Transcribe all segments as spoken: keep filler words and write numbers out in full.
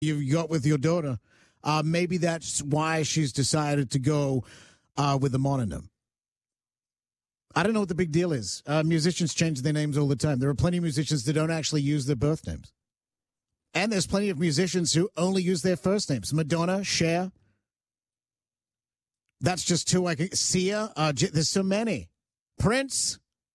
you've got with your daughter. Uh, maybe that's why she's decided to go uh, with the mononym. I don't know what the big deal is. Uh, musicians change their names all the time. There are plenty of musicians that don't actually use their birth names. And there's plenty of musicians who only use their first names. Madonna, Cher. That's just two. I can Sia. Uh, there's so many. Prince.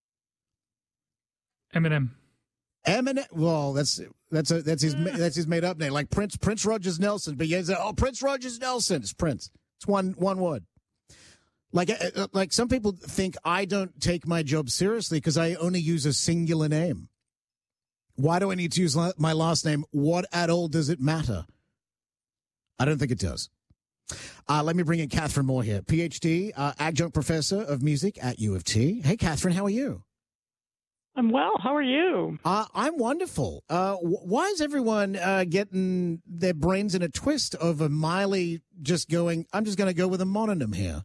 Eminem. Eminem. Well, that's that's a, that's his that's his made up name. Like Prince Prince Rogers Nelson. But yeah, oh Prince Rogers Nelson. It's Prince. It's one one word. Like uh, like some people think I don't take my job seriously because I only use a singular name. Why do I need to use my last name? What at all does it matter? I don't think it does. Uh, let me bring in Catherine Moore here, P H D, uh, adjunct professor of music at U of T. Hey, Catherine, how are you? I'm well. How are you? Uh, I'm wonderful. Uh, w- why is everyone uh, getting their brains in a twist over Miley just going, I'm just going to go with a mononym here?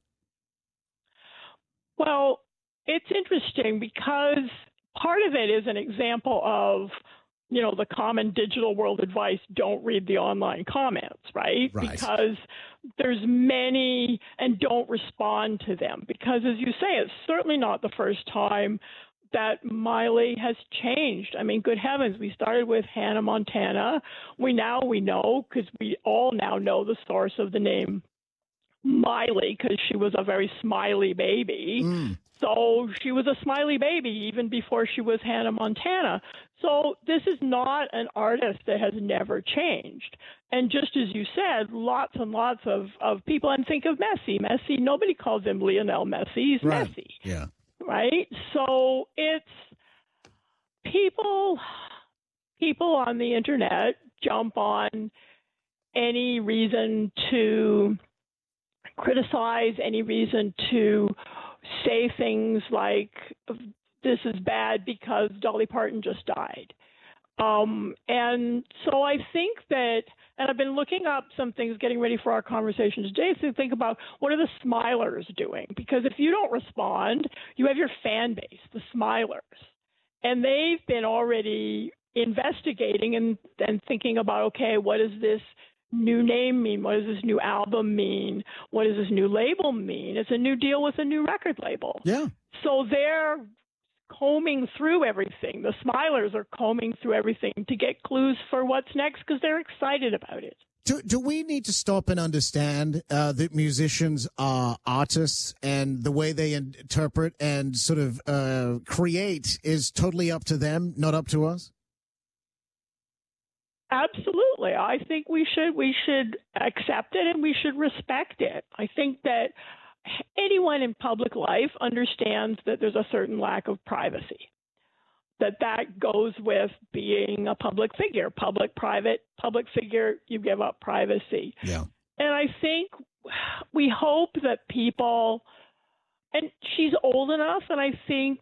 Well, it's interesting because part of it is an example of, you know, the common digital world advice, don't read the online comments, right? Right. Because there's many and don't respond to them. Because as you say, it's certainly not the first time that Miley has changed. I mean, good heavens, we started with Hannah Montana. We now we know, because we all now know the source of the name Miley, because she was a very smiley baby. Mm. So she was a smiley baby even before she was Hannah Montana. So this is not an artist that has never changed. And just as you said, lots and lots of, of people, and think of Messi. Messi, nobody calls him Lionel Messi. He's Right. Messi. Yeah. Right? So it's people, people on the internet jump on any reason to criticize, any reason to say things like, this is bad because Dolly Parton just died. Um, and so I think that, and I've been looking up some things, getting ready for our conversation today, to think about what are the Smilers doing? Because if you don't respond, you have your fan base, the Smilers. And they've been already investigating and, and thinking about, okay, what does this new name mean? What does this new album mean? What does this new label mean? It's a new deal with a new record label. Yeah. So they're combing through everything. The Smilers are combing through everything to get clues for what's next because they're excited about it. Do, do we need to stop and understand uh, that musicians are artists and the way they interpret and sort of uh, create is totally up to them, not up to us? Absolutely. I think we should we should accept it and we should respect it. I think that anyone in public life understands that there's a certain lack of privacy, that that goes with being a public figure, public, private, public figure, you give up privacy. Yeah. And I think we hope that people, and she's old enough, and I think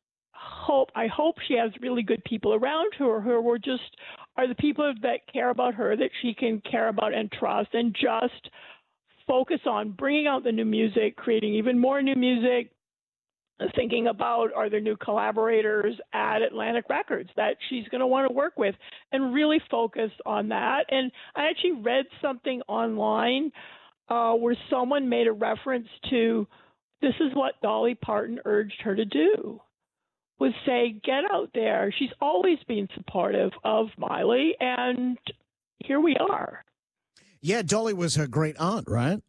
hope I hope she has really good people around her who are just are the people that care about her, that she can care about and trust, and just focus on bringing out the new music, creating even more new music, thinking about are there new collaborators at Atlantic Records that she's going to want to work with, and really focus on that. And I actually read something online uh, where someone made a reference to this is what Dolly Parton urged her to do, was say, get out there. She's always been supportive of Miley, and here we are. Yeah, Dolly was her great aunt, right?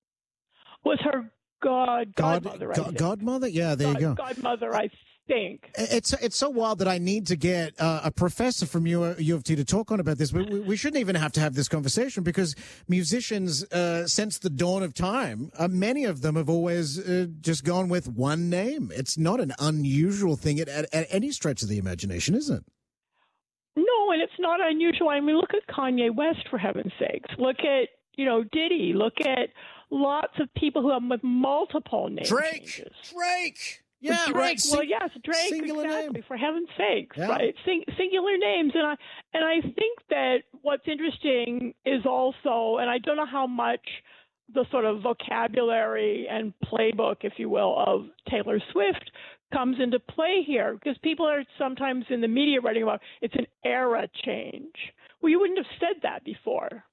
Was her god God, godmother? I God, think. godmother? Yeah, there God, you go. Godmother, I think. It's it's so wild that I need to get uh, a professor from U, U of T to talk on about this. But we, we shouldn't even have to have this conversation because musicians, uh, since the dawn of time, uh, many of them have always uh, just gone with one name. It's not an unusual thing at, at, at any stretch of the imagination, is it? No, and it's not unusual. I mean, look at Kanye West, for heaven's sakes. Look at, you know, Diddy. Look at lots of people who have with multiple name Drake. changes. Drake. Yeah, Drake. right. Sing- well, yes, Drake. singular Exactly. name. For heaven's sakes, Yeah. right? Sing, singular names, and I and I think that what's interesting is also, and I don't know how much the sort of vocabulary and playbook, if you will, of Taylor Swift comes into play here, because people are sometimes in the media writing about it's an era change, Well, you wouldn't have said that before.